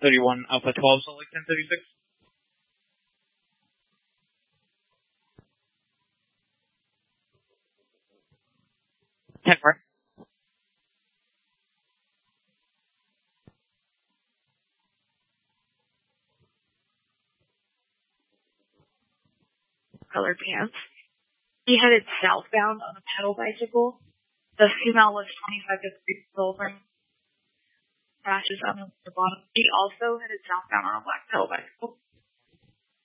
31 Alpha 12, Salt Lake 1036. 10-4. Colored pants. He headed southbound on a pedal bicycle. The female was 25 degrees over. Crashes on the bottom. He also headed southbound on a black pedal bicycle.